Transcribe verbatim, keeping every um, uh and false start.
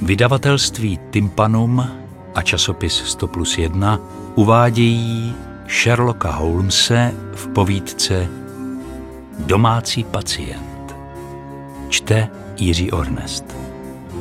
Vydavatelství Tympanum a časopis sto plus jedna uvádějí Sherlocka Holmese v povídce Domácí pacient. Čte Jiří Ornest.